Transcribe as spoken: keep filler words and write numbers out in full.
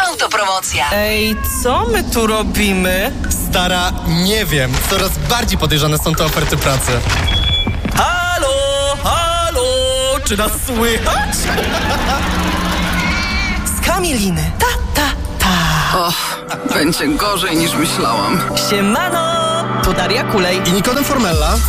Autopromocja. Ej, co my tu robimy? Stara, nie wiem. Coraz bardziej podejrzane są te oferty pracy. Halo, halo, czy nas słychać? Z Kamiliny. Ta, ta, ta. Och, będzie gorzej niż myślałam. Siemano, tu Daria Kulej. I Nikodem Formella.